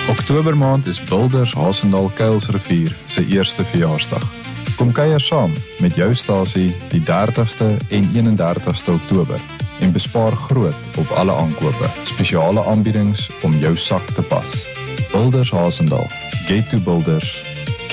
Oktobermaand is Builders Hasendaal Kuilsrivier sy eerste verjaarsdag. Kom kuier saam met jou stasie die 30ste en 31ste Oktober en bespaar groot op alle aankope. Spesiale aanbiedings om jou sak te pas. Builders Hasendaal. Get to Builders.